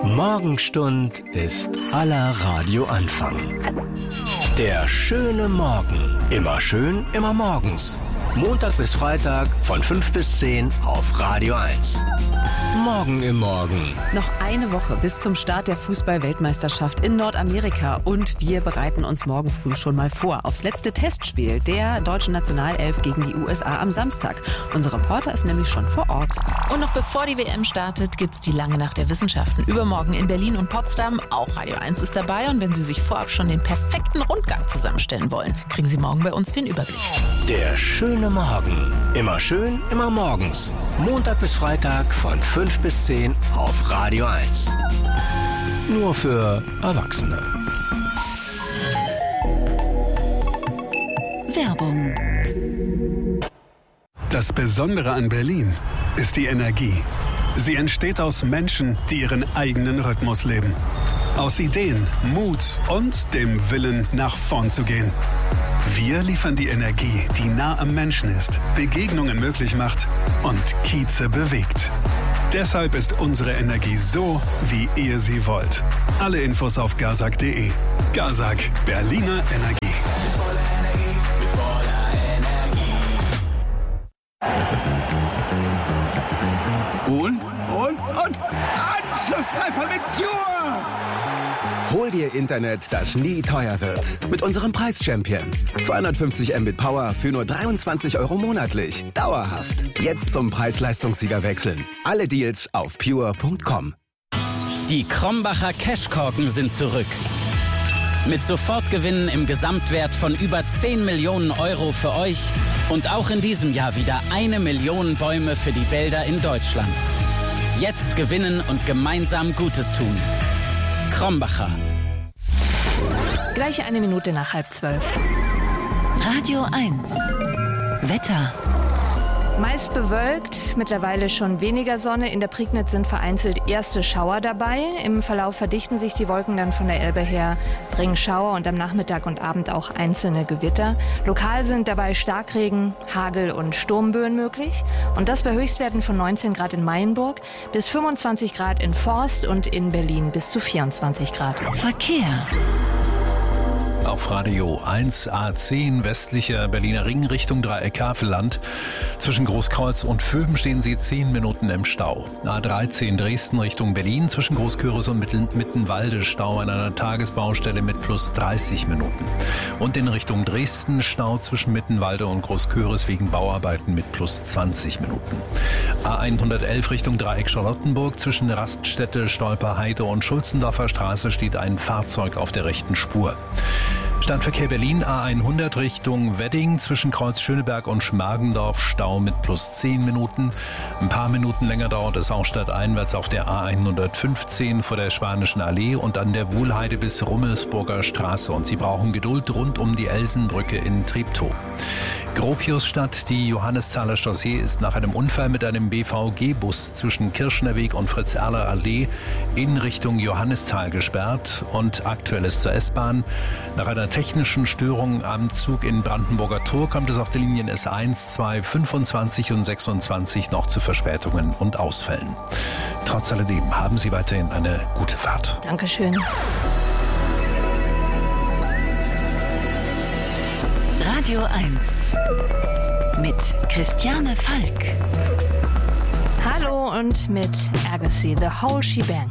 Morgenstund ist aller Radioanfang. Der schöne Morgen. Immer schön, immer morgens. Montag bis Freitag von 5 bis 10 auf Radio 1. Morgen im Morgen. Noch eine Woche bis zum Start der Fußball-Weltmeisterschaft in Nordamerika. Und wir bereiten uns morgen früh schon mal vor aufs letzte Testspiel der deutschen Nationalelf gegen die USA am Samstag. Unser Reporter ist nämlich schon vor Ort. Und noch bevor die WM startet, gibt's die lange Nacht der Wissenschaften. Übermorgen in Berlin und Potsdam. Auch Radio 1 ist dabei. Und wenn Sie sich vorab schon den perfekten Rundgang zusammenstellen wollen, kriegen Sie morgen bei uns den Überblick. Der schöne Morgen. Immer schön, immer morgens. Montag bis Freitag von 5 bis 10 auf Radio 1. Nur für Erwachsene. Werbung. Das Besondere an Berlin ist die Energie. Sie entsteht aus Menschen, die ihren eigenen Rhythmus leben. Aus Ideen, Mut und dem Willen, nach vorn zu gehen. Wir liefern die Energie, die nah am Menschen ist, Begegnungen möglich macht und Kieze bewegt. Deshalb ist unsere Energie so, wie ihr sie wollt. Alle Infos auf gazak.de. Gazak, Berliner Energie. Und Anschlusstreffer mit Pure! Hol dir Internet, das nie teuer wird. Mit unserem Preis-Champion. 250 Mbit Power für nur 23 € monatlich. Dauerhaft. Jetzt zum Preis-Leistungssieger wechseln. Alle Deals auf pure.com. Die Krombacher Cashkorken sind zurück. Mit Sofortgewinnen im Gesamtwert von über 10 Millionen € für euch. Und auch in diesem Jahr wieder 1 Million Bäume für die Wälder in Deutschland. Jetzt gewinnen und gemeinsam Gutes tun. Krombacher. Gleich 1 Minute nach 11:30. Radio 1. Wetter. Meist bewölkt, mittlerweile schon weniger Sonne. In der Prignitz sind vereinzelt erste Schauer dabei. Im Verlauf verdichten sich die Wolken dann von der Elbe her, bringen Schauer und am Nachmittag und Abend auch einzelne Gewitter. Lokal sind dabei Starkregen, Hagel und Sturmböen möglich. Und das bei Höchstwerten von 19 Grad in Mayenburg, bis 25 Grad in Forst und in Berlin bis zu 24 Grad. Verkehr. Auf Radio 1 A10 westlicher Berliner Ring Richtung Dreieck-Havelland. Zwischen Großkreuz und Vöben stehen Sie 10 Minuten im Stau. A13 Dresden Richtung Berlin zwischen Großküritz und Mittenwalde Stau an einer Tagesbaustelle mit plus 30 Minuten. Und in Richtung Dresden Stau zwischen Mittenwalde und Großküritz wegen Bauarbeiten mit plus 20 Minuten. A111 Richtung Dreieck Charlottenburg zwischen Raststätte, Stolperheide und Schulzendorfer Straße steht ein Fahrzeug auf der rechten Spur. Stadtverkehr Berlin A100 Richtung Wedding zwischen Kreuz Schöneberg und Schmargendorf Stau mit plus 10 Minuten. Ein paar Minuten länger dauert es auch stadteinwärts auf der A115 vor der Spanischen Allee und an der Wuhlheide bis Rummelsburger Straße. Und Sie brauchen Geduld rund um die Elsenbrücke in Treptow. Gropiusstadt, die Johannesthaler Chaussee ist nach einem Unfall mit einem BVG-Bus zwischen Kirschnerweg und Fritz-Erler-Allee in Richtung Johannisthal gesperrt und aktuell ist zur S-Bahn. Nach einer technischen Störung am Zug in Brandenburger Tor kommt es auf den Linien S1, 2, 25 und 26 noch zu Verspätungen und Ausfällen. Trotz alledem haben Sie weiterhin eine gute Fahrt. Dankeschön. Radio 1 mit Christiane Falk. Hallo und mit Agassi, The Whole Shebang.